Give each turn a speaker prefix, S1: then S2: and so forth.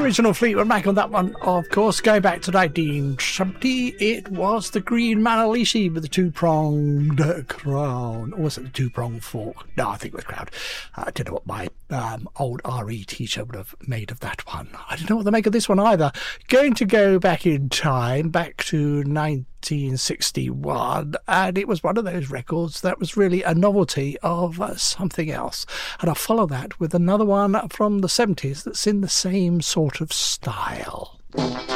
S1: Original Fleetwood Mac on that one, of course. Going back to 1970, it was the Green Manalishi with the two-pronged crown. Or was it the two-pronged fork? No, I think it was crown. I don't know what my old RE teacher would have made of that one. I don't know what to make of this one either. Going to go back in time, back to 1961, and it was one of those records that was really a novelty of something else. And I'll follow that with another one from the 70s that's in the same sort of style.